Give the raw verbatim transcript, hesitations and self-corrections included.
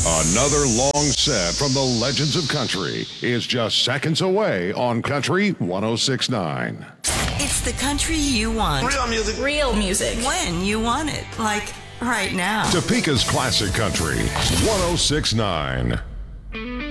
Another long set from the legends of country is just seconds away on Country one oh six point nine. It's the country you want. Real music. Real music. When you want it. Like right now. Topeka's Classic Country one oh six point nine.